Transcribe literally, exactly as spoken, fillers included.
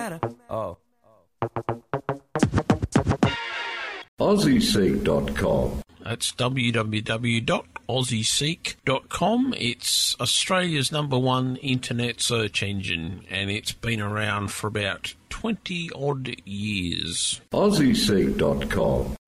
matter. Oh. Aussie Seek dot com. That's w w w dot aussie seek dot com. It's Australia's number one internet search engine, and it's been around for about twenty odd years. Aussie Seek dot com.